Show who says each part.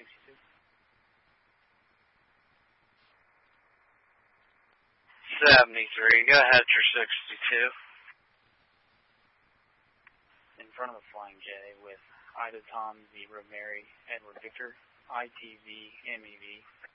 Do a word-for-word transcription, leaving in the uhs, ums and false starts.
Speaker 1: sixty-two.
Speaker 2: seventy-three, go ahead for sixty-two.
Speaker 1: In front of the Flying J with Ida Tom, Zebra, Mary, Edward Victor, I T V, M E V,